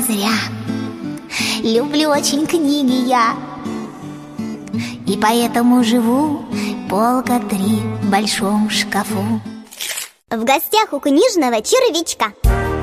не зря. Люблю очень книги я, и поэтому живу полка 3 в большом шкафу. В гостях у книжного червячка.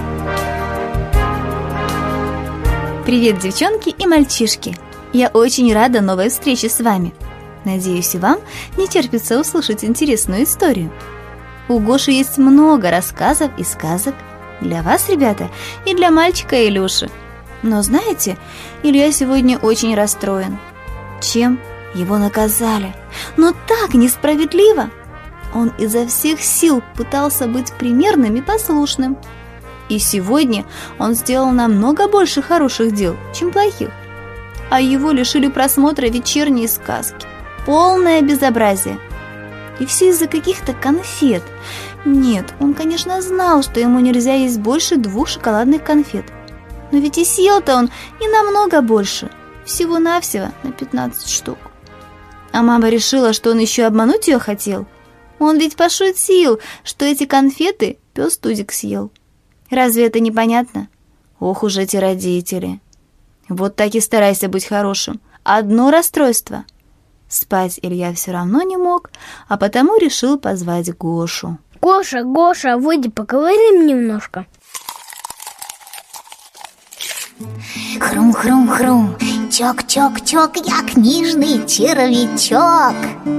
Привет, девчонки и мальчишки! Я очень рада новой встрече с вами. Надеюсь, и вам не терпится услышать интересную историю. У Гоши есть много рассказов и сказок для вас, ребята, и для мальчика Илюши. Но знаете, Илья сегодня очень расстроен. Чем? Его наказали. Но так несправедливо. Он изо всех сил пытался быть примерным и послушным. И сегодня он сделал намного больше хороших дел, чем плохих. А его лишили просмотра вечерней сказки. Полное безобразие. И все из-за каких-то конфет. Нет, он, конечно, знал, что ему нельзя есть больше 2 шоколадных конфет. Но ведь и съел-то он не намного больше. Всего-навсего на 15 штук. А мама решила, что он еще обмануть ее хотел. Он ведь пошутил, что эти конфеты пес Тузик съел. Разве это непонятно? Ох уж эти родители. Вот так и старайся быть хорошим. Одно расстройство. Спать Илья все равно не мог, а потому решил позвать Гошу. Гоша, Гоша, выйди, поговорим немножко. Хрум-хрум-хрум, чок-чок-чок, я книжный червячок.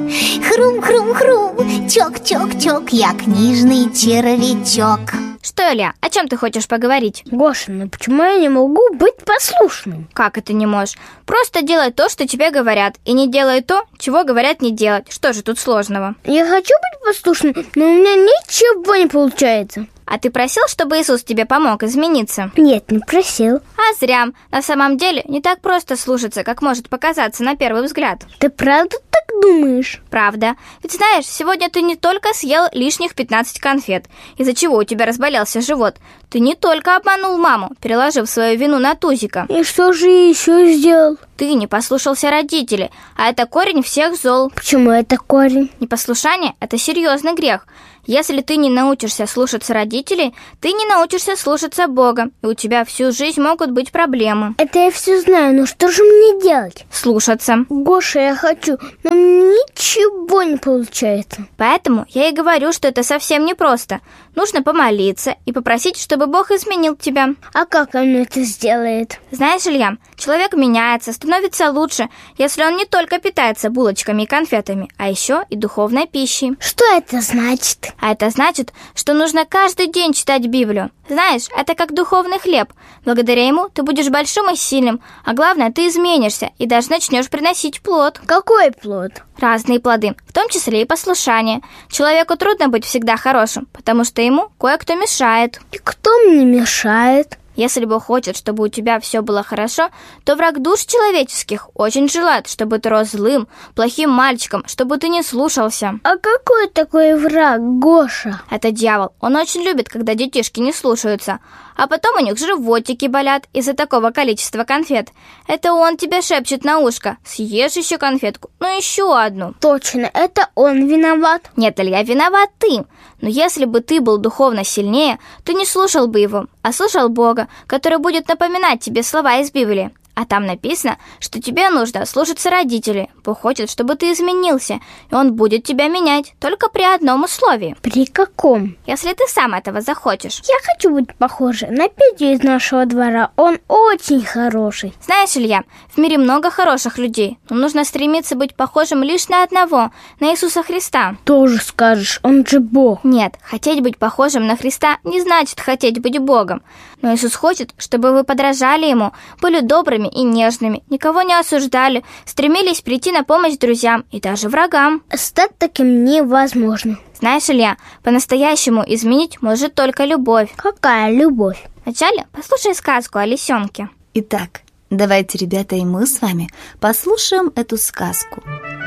Хрум-хрум-хрум, чок-чок-чок, я книжный червячок. Что, Илья, о чем ты хочешь поговорить? Гоша, ну почему я не могу быть послушным? Как это не можешь? Просто делай то, что тебе говорят, и не делай то, чего говорят не делать. Что же тут сложного? Я хочу быть послушным, но у меня ничего не получается. А ты просил, чтобы Иисус тебе помог измениться? Нет, не просил. А зря. На самом деле не так просто слушаться, как может показаться на первый взгляд. Ты правда так думаешь? Правда. Ведь знаешь, сегодня ты не только съел лишних 15 конфет, из-за чего у тебя разболелся живот. Ты не только обманул маму, переложив свою вину на Тузика. И что же я еще сделал? Ты не послушался родителей, а это корень всех зол. Почему это корень? Непослушание – это серьезный грех. Если ты не научишься слушаться родителей, ты не научишься слушаться Бога, и у тебя всю жизнь могут быть проблемы. Это я все знаю, но что же мне делать? Слушаться. Гоша, я хочу, но мне ничего не получается. Поэтому я и говорю, что это совсем непросто. Нужно помолиться и попросить, чтобы Бог изменил тебя. А как он это сделает? Знаешь, Илья, человек меняется, становится лучше, если он не только питается булочками и конфетами, а еще и духовной пищей. Что это значит? А это значит, что нужно каждый день читать Библию. Знаешь, это как духовный хлеб. Благодаря ему ты будешь большим и сильным, а главное, ты изменишься и даже начнешь приносить плод. Какой плод? Разные плоды, в том числе и послушание. Человеку трудно быть всегда хорошим, потому что ему кое-кто мешает. И кто мне мешает? Если Бог хочет, чтобы у тебя все было хорошо, то враг душ человеческих очень желает, чтобы ты рос злым, плохим мальчиком, чтобы ты не слушался. А какой такой враг, Гоша? Это дьявол. Он очень любит, когда детишки не слушаются. А потом у них животики болят из-за такого количества конфет. Это он тебе шепчет на ушко: съешь еще конфетку, ну еще одну. Точно, это он виноват. Нет, Илья, виноват ты. Но если бы ты был духовно сильнее, то не слушал бы его, а слушал Бога, который будет напоминать тебе слова из Библии. А там написано, что тебе нужно слушаться родителей. Бог хочет, чтобы ты изменился, и Он будет тебя менять, только при одном условии. При каком? Если ты сам этого захочешь. Я хочу быть похожей на Петю из нашего двора. Он очень хороший. Знаешь, Илья, в мире много хороших людей, но нужно стремиться быть похожим лишь на одного, на Иисуса Христа. Тоже скажешь, Он же Бог. Нет, хотеть быть похожим на Христа не значит хотеть быть Богом. Но Иисус хочет, чтобы вы подражали Ему, были добрыми и нежными, никого не осуждали, стремились прийти на помощь друзьям и даже врагам. Стать таким невозможно. Знаешь, Илья, по-настоящему изменить может только любовь. Какая любовь? Вначале послушай сказку о лисенке. Итак, давайте, ребята, и мы с вами послушаем эту сказку.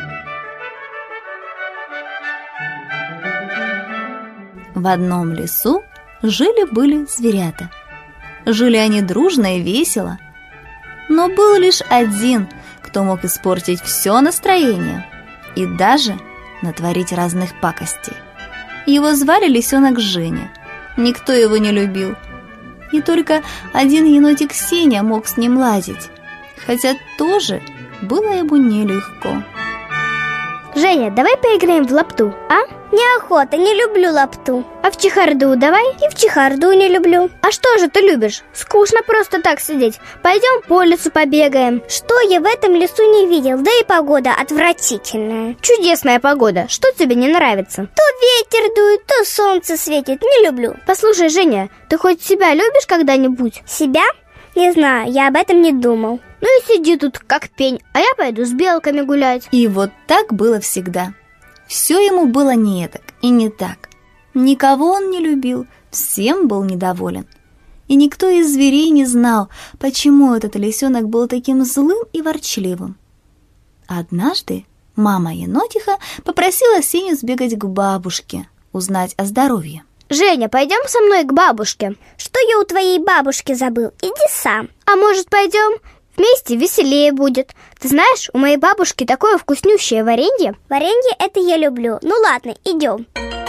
В одном лесу жили-были зверята. Жили они дружно и весело. Но был лишь один, кто мог испортить все настроение и даже натворить разных пакостей. Его звали лисенок Женя. Никто его не любил. И только один енотик Сеня мог с ним лазить, хотя тоже было ему нелегко. Женя, давай поиграем в лапту, а? Неохота, не люблю лапту. А в чехарду давай? И в чехарду не люблю. А что же ты любишь? Скучно просто так сидеть. Пойдем по лесу побегаем. Что я в этом лесу не видел? Да и погода отвратительная. Чудесная погода. Что тебе не нравится? То ветер дует, то солнце светит. Не люблю. Послушай, Женя, ты хоть себя любишь когда-нибудь? Себя? Не знаю, я об этом не думал. Ну и сиди тут, как пень, а я пойду с белками гулять. И вот так было всегда. Все ему было не так и не так. Никого он не любил, всем был недоволен. И никто из зверей не знал, почему этот лисенок был таким злым и ворчливым. Однажды мама енотиха попросила Сеню сбегать к бабушке, узнать о здоровье. Женя, пойдем со мной к бабушке. Что я у твоей бабушки забыл? Иди сам. А может, пойдем? Вместе веселее будет. Ты знаешь, у моей бабушки такое вкуснющее варенье. Варенье это я люблю. Ну ладно, идем.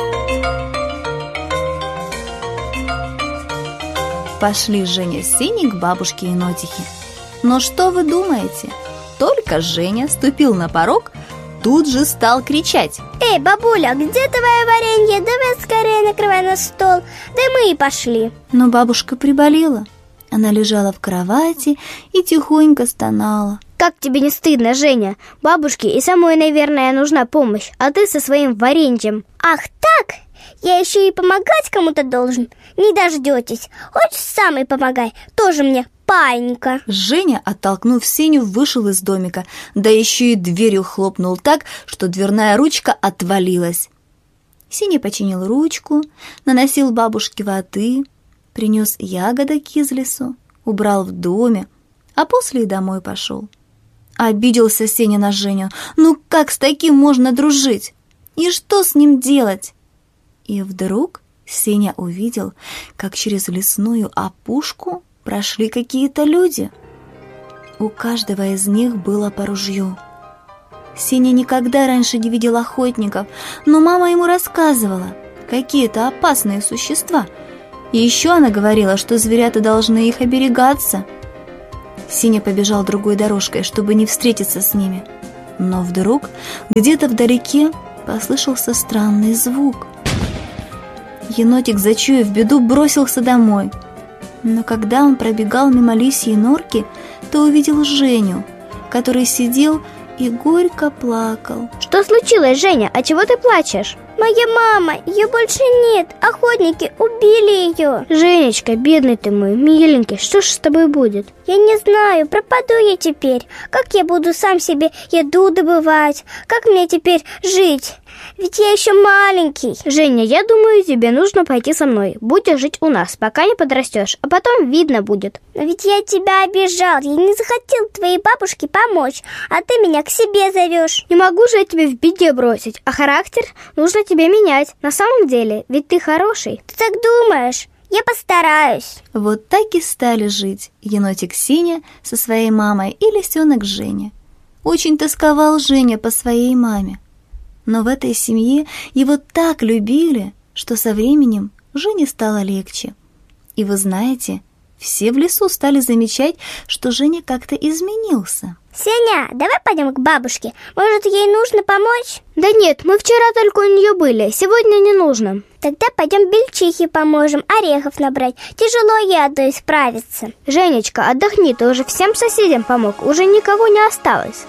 Пошли Женя с Сеней к бабушке енотихе. Но что вы думаете? Только Женя ступил на порог, тут же стал кричать: Эй, бабуля, где твое варенье? Давай скорее накрывай на стол. Да мы и пошли. Но бабушка приболела. Она лежала в кровати и тихонько стонала. Как тебе не стыдно, Женя? Бабушке и самой, наверное, нужна помощь, а ты со своим вареньем. Ах так? Я еще и помогать кому-то должен? Не дождетесь. Хочешь, сам и помогай. Тоже мне паинька. Женя, оттолкнув Сеню, вышел из домика, да еще и дверью хлопнул так, что дверная ручка отвалилась. Сеня починил ручку, наносил бабушке воды, принес ягодок из лесу, убрал в доме, а после и домой пошел. Обиделся Сеня на Женю. Ну как с таким можно дружить? И что с ним делать? И вдруг Сеня увидел, как через лесную опушку прошли какие-то люди. У каждого из них было по ружью. Сеня никогда раньше не видел охотников, но мама ему рассказывала, какие-то опасные существа. И еще она говорила, что зверята должны их оберегаться. Сеня побежал другой дорожкой, чтобы не встретиться с ними. Но вдруг где-то вдалеке послышался странный звук. Енотик, зачуяв беду, бросился домой. Но когда он пробегал мимо лисьей норки, то увидел Женю, который сидел и горько плакал. Что случилось, Женя? А чего ты плачешь? Моя мама, ее больше нет. Охотники убили ее. Женечка, бедный ты мой, миленький, что ж с тобой будет? Я не знаю, пропаду я теперь. Как я буду сам себе еду добывать? Как мне теперь жить? Ведь я еще маленький. Женя, я думаю, тебе нужно пойти со мной. Будешь жить у нас, пока не подрастешь, а потом видно будет. Но ведь я тебя обижал. Я не захотел твоей бабушке помочь, а ты меня к себе зовешь. Не могу же я тебя в беде бросить, а характер нужно тебе менять. На самом деле, ведь ты хороший. Ты так думаешь? Я постараюсь. Вот так и стали жить енотик Сеня со своей мамой и лисенок Женя. Очень тосковал Женя по своей маме. Но в этой семье его так любили, что со временем Жене стало легче. И вы знаете, все в лесу стали замечать, что Женя как-то изменился. Сеня, давай пойдем к бабушке. Может, ей нужно помочь? Да нет, мы вчера только у нее были, сегодня не нужно. Тогда пойдем бельчихе поможем, орехов набрать. Тяжело ей одной справиться. Женечка, отдохни, ты уже всем соседям помог, уже никого не осталось.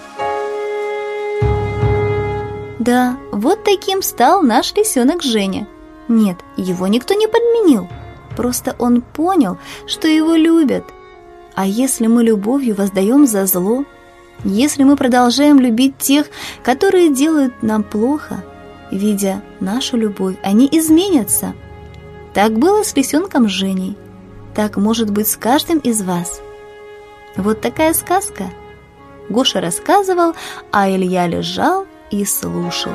Да, вот таким стал наш лисенок Женя. Нет, его никто не подменил. Просто он понял, что его любят. А если мы любовью воздаем за зло, если мы продолжаем любить тех, которые делают нам плохо, видя нашу любовь, они изменятся. Так было с лисенком Женей. Так может быть с каждым из вас. Вот такая сказка. Гоша рассказывал, а Илья лежал и слушал.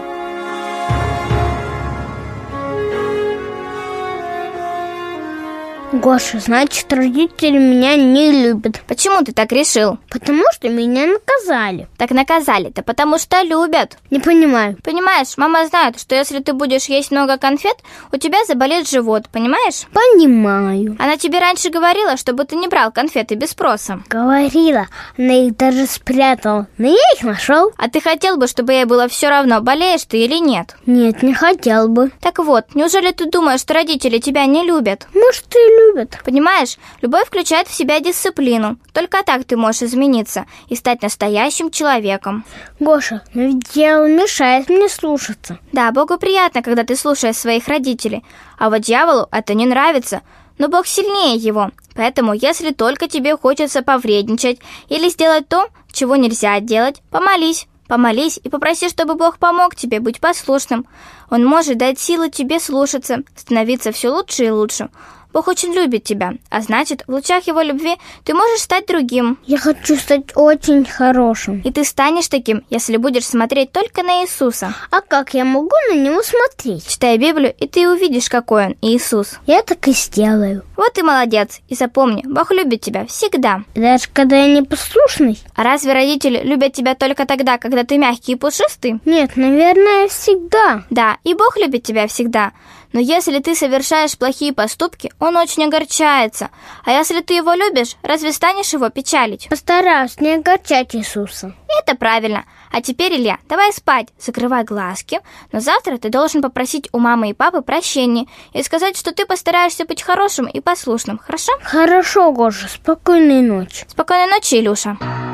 Гоша, значит, родители меня не любят. Почему ты так решил? Потому что меня наказали. Так наказали-то потому что любят. Не понимаю. Понимаешь, мама знает, что если ты будешь есть много конфет, у тебя заболеет живот, понимаешь? Понимаю. Она тебе раньше говорила, чтобы ты не брал конфеты без спроса. Говорила, она их даже спрятала, но я их нашел. А ты хотел бы, чтобы ей было все равно, болеешь ты или нет? Нет, не хотел бы. Так вот, неужели ты думаешь, что родители тебя не любят? Может, и любят. Понимаешь, любовь включает в себя дисциплину. Только так ты можешь измениться и стать настоящим человеком. Гоша, но ведь дьявол мешает мне слушаться. Да, Богу приятно, когда ты слушаешь своих родителей, а вот дьяволу это не нравится. Но Бог сильнее его, поэтому если только тебе хочется повредничать или сделать то, чего нельзя делать, помолись. Помолись и попроси, чтобы Бог помог тебе быть послушным. Он может дать силы тебе слушаться, становиться все лучше и лучше. Бог очень любит тебя, а значит, в лучах Его любви ты можешь стать другим. Я хочу стать очень хорошим. И ты станешь таким, если будешь смотреть только на Иисуса. А как я могу на него смотреть? Читай Библию, и ты увидишь, какой Он, Иисус. Я так и сделаю. Вот и молодец. И запомни, Бог любит тебя всегда. Даже когда я непослушный? А разве родители любят тебя только тогда, когда ты мягкий и пушистый? Нет, наверное, всегда. Да, и Бог любит тебя всегда. Но если ты совершаешь плохие поступки, Он очень огорчается. А если ты Его любишь, разве станешь Его печалить? Постараюсь не огорчать Иисуса. Это правильно. А теперь, Илья, давай спать, закрывай глазки. Но завтра ты должен попросить у мамы и папы прощения и сказать, что ты постараешься быть хорошим и послушным, хорошо? Хорошо, Гоша, спокойной ночи. Спокойной ночи, Илюша.